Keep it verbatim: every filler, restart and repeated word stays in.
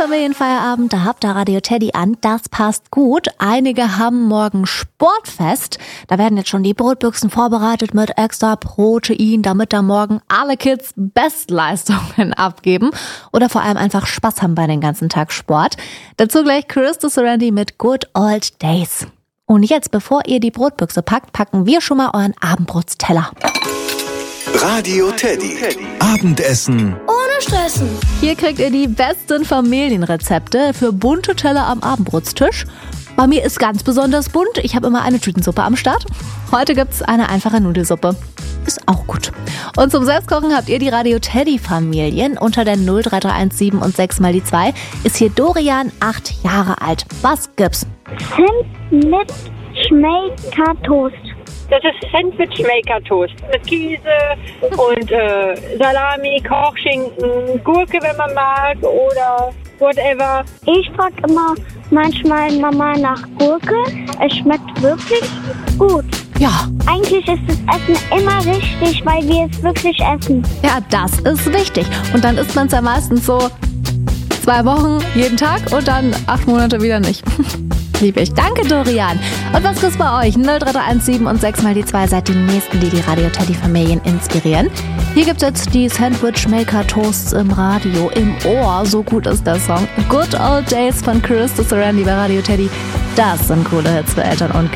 Familienfeierabend, da habt ihr Radio Teddy an, das passt gut. Einige haben morgen Sportfest. Da werden jetzt schon die Brotbüchsen vorbereitet mit extra Protein, damit da morgen alle Kids Bestleistungen abgeben oder vor allem einfach Spaß haben bei den ganzen Tag Sport. Dazu gleich Crystal Serenity mit Good Old Days. Und jetzt, bevor ihr die Brotbüchse packt, packen wir schon mal euren Abendbrotsteller. Radio Teddy. Abendessen ohne Stressen. Hier kriegt ihr die besten Familienrezepte für bunte Teller am Abendbrotstisch. Bei mir ist ganz besonders bunt. Ich habe immer eine Tütensuppe am Start. Heute gibt's eine einfache Nudelsuppe. Ist auch gut. Und zum Selbstkochen habt ihr die Radio Teddy Familien. Unter der null drei drei eins sieben und sechs mal die zwei ist hier Dorian, acht Jahre alt. Was gibt's? Zimt mit Schmelkertoast. Das ist Sandwich-Maker-Toast mit Käse und äh, Salami, Kochschinken, Gurke, wenn man mag, oder whatever. Ich frage immer manchmal Mama nach Gurke. Es schmeckt wirklich gut. Ja. Eigentlich ist das Essen immer richtig, weil wir es wirklich essen. Ja, das ist wichtig. Und dann isst man es ja meistens so zwei Wochen jeden Tag und dann acht Monate wieder nicht. Lieb ich. Danke, Dorian. Und was gibt's bei euch? null drei drei eins sieben und sechs mal die zwei seid die Nächsten, die die Radio Teddy Familien inspirieren. Hier gibt's jetzt die Sandwich Maker Toasts im Radio, im Ohr. So gut ist der Song. Good Old Days von Crystal Serenity bei Radio Teddy. Das sind coole Hits für Eltern und Kinder.